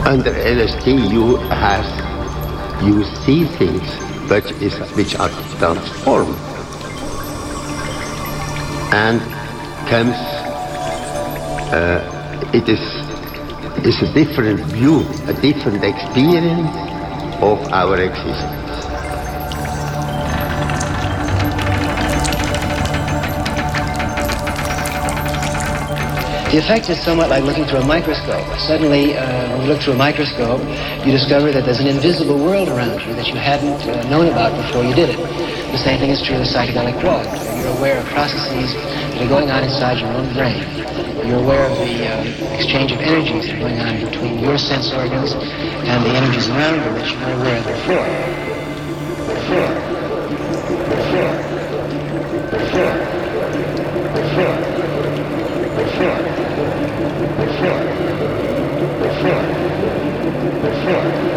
under LSD you see things which are transformed and comes it is a different view, a different experience of our existence. The effect is somewhat like looking through a microscope. Suddenly, when you look through a microscope, you discover that there's an invisible world around you that you hadn't known about before you did it. The same thing is true of psychedelic drugs. You're aware of processes that are going on inside your own brain. You're aware of the exchange of energies that are going on between your sense organs and the energies around you that you weren't aware of before. Before.